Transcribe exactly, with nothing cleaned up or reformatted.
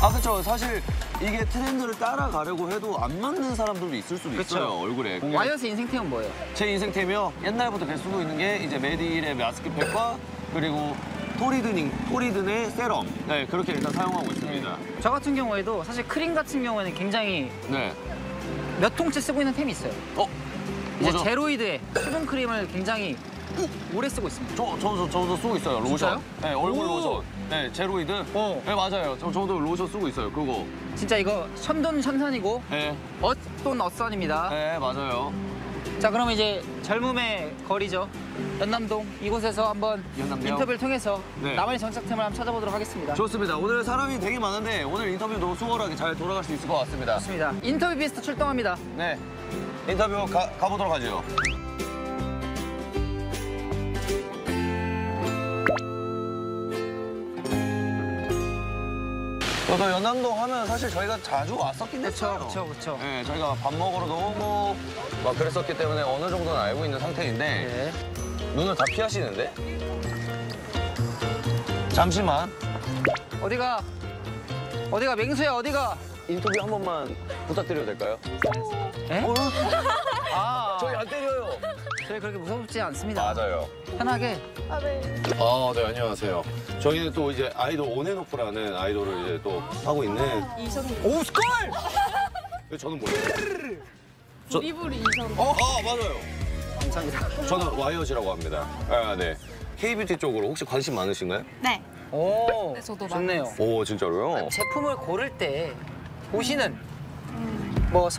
아, 그렇죠. 사실 이게 트렌드를 따라가려고 해도 안 맞는 사람들도 있을 수도 그쵸. 있어요, 얼굴에. 와이어스 인생템은 뭐예요? 제 인생템이요. 옛날부터 계속 쓰고 있는 게 이제 메디힐의 마스크팩과 그리고 토리드닝, 토리든의 세럼. 네, 그렇게 일단 사용하고 있습니다. 저 같은 경우에도 사실 크림 같은 경우에는 굉장히 네. 몇 통째 쓰고 있는 템이 있어요. 어? 이제 뭐죠? 제로이드의 수분 크림을 굉장히 오래 쓰고 있습니다. 저, 저도, 저도 쓰고 있어요, 로션. 진짜요? 네, 얼굴 오. 로션. 네, 제로이드. 어. 네, 맞아요. 저, 저도 로션 쓰고 있어요, 그거. 진짜 이거 션돈 션산이고 네, 엇돈 엇선입니다. 네, 맞아요. 자, 그럼 이제 젊음의 거리죠. 연남동 이곳에서 한번 연남대요? 인터뷰를 통해서 네. 나만의 정착템을 한번 찾아보도록 하겠습니다. 좋습니다. 오늘 사람이 되게 많은데 오늘 인터뷰도 수월하게 잘 돌아갈 수 있을 것 같습니다. 좋습니다. 인터뷰 비스트 출동합니다. 네, 인터뷰 가, 가보도록 하죠. 저도 연남동 하면 사실 저희가 자주 왔었긴 했어요. 그렇죠, 그렇죠. 네, 저희가 밥 먹으러도 오고 막 그랬었기 때문에 어느 정도는 알고 있는 상태인데 네. 눈을 다 피하시는데? 잠시만. 어디가? 어디가? 맹수야, 어디가? 인터뷰 한 번만 부탁드려도 될까요? 에? 어? 아, 저희 안 때려요. 저희 그렇게 무섭지 않습니다. 맞아요. 편하게. 아, 네. 아, 네, 안녕하세요. 저희는 또 이제 아이돌 온앤오프라는 아이돌을 이제 또 하고 있는. 이선우. 오, 스컬! 저는 뭐예요? 저- 부리부리 이선우. 어, 아, 맞아요. 감사합니다. 저는 와이어즈라고 합니다. 아, 네. K뷰티 쪽으로 혹시 관심 많으신가요? 네. 오, 네, 저도 좋네요. 오, 진짜로요? 제품을 고를 때 보시는 뭐